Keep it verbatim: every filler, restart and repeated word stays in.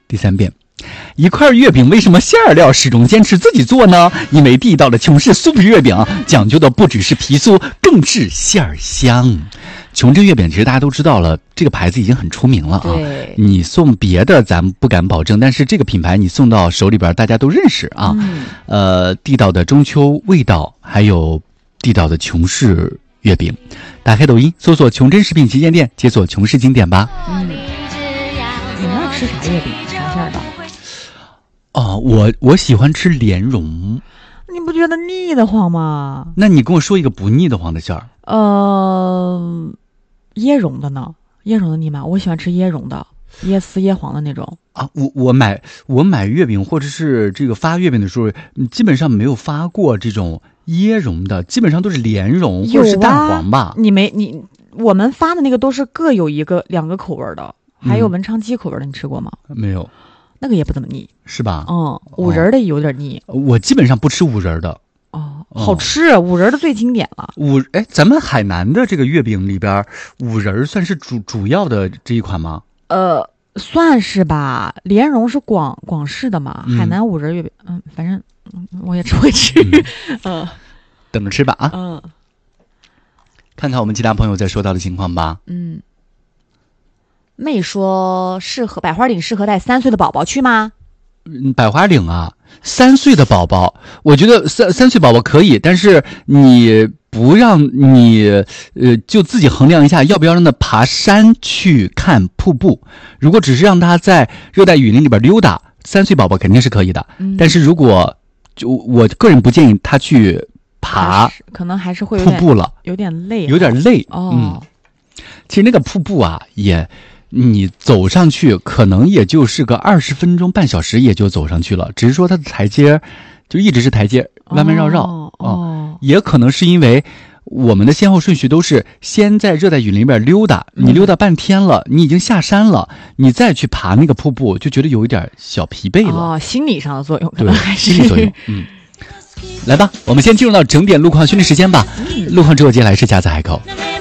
第三遍，一块月饼为什么馅儿料始终坚持自己做呢？因为地道的琼氏酥皮月饼讲究的不只是皮酥，更是馅儿香。琼珍月饼其实大家都知道了，这个牌子已经很出名了啊。 对， 你送别的咱不敢保证，但是这个品牌你送到手里边大家都认识啊。 嗯、 呃，地道的中秋味道，还有地道的琼氏月饼。打开抖音搜索琼珍食品旗舰店，解锁琼氏经典吧。 嗯，你们那吃啥月饼？啥馅儿的？ 哦，我我喜欢吃莲蓉。 你不觉得腻得慌吗？ 那你跟我说一个不腻得慌的馅儿。 呃，椰蓉的呢？椰蓉的腻吗？我喜欢吃椰蓉的，椰丝椰黄的那种。 啊，我我买我买月饼或者是这个发月饼的时候，基本上没有发过这种椰蓉的，基本上都是莲蓉或者是蛋黄吧。 你没你我们发的那个都是各有一个两个口味的，还有文昌鸡口味的，你吃过吗？ 没有。 那个也不怎么腻， 是吧？ 嗯，五仁的有点腻。 哦、我基本上不吃五仁的。 哦，好吃，哦、五仁的最经典了。 五哎，咱们海南的这个月饼里边，五仁算是主主要的这一款吗？ 呃，算是吧。莲蓉是广广式的嘛，嗯、海南五仁月饼，嗯，反正嗯我也只会吃。嗯，呃、 等着吃吧啊。 嗯， 看看我们其他朋友在说到的情况吧。 嗯。妹说适合百花岭适合带三岁的宝宝去吗？ 嗯，百花岭啊，三岁的宝宝，我觉得三三岁宝宝可以，但是你不让你呃，就自己衡量一下，要不要让他爬山去看瀑布。如果只是让他在热带雨林里边溜达，三岁宝宝肯定是可以的。嗯、但是如果就我个人不建议他去爬， 可能还是会有瀑布了， 有点累， 有点累。 哦， 嗯，其实那个瀑布啊，也。你走上去可能也就是个二十分钟半小时也就走上去了，只是说它的台阶就一直是台阶，弯弯绕绕。 哦，哦也可能是因为我们的先后顺序都是先在热带雨林里边溜达，你溜达半天了，嗯、你已经下山了，你再去爬那个瀑布，就觉得有一点小疲惫了。 哦，心理上的作用， 对，心理作用。嗯，来吧，我们先进入到整点路况训练时间吧。路况之后接下来是加载海口。